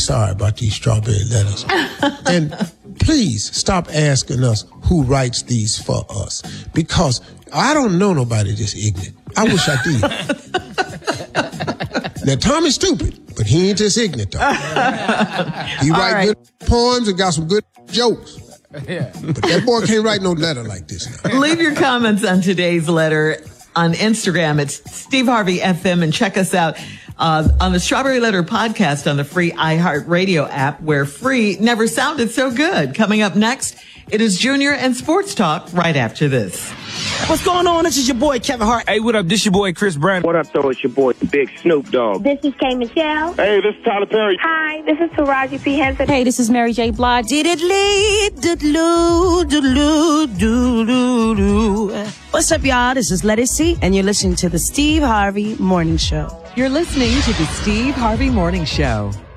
sorry about these strawberry letters. And please stop asking us who writes these for us, because I don't know nobody this ignorant. I wish I did. Now, Tommy's stupid, but he ain't just ignorant, though. He write good poems and got some good jokes. Yeah. But that boy can't write no letter like this now. Leave your comments on today's letter on Instagram. It's Steve Harvey FM, and check us out on the Strawberry Letter podcast on the free iHeartRadio app, where free never sounded so good. Coming up next, it is Junior and Sports Talk right after this. What's going on? This is your boy, Kevin Hart. Hey, what up? This your boy, Chris Brown. What up, though? It's your boy, Big Snoop Dogg. This is K. Michelle. Hey, this is Tyler Perry. Hi, this is Taraji P. Henson. Hey, this is Mary J. Blige. What's up, y'all? This is Let It See, and you're listening to the Steve Harvey Morning Show. You're listening to the Steve Harvey Morning Show.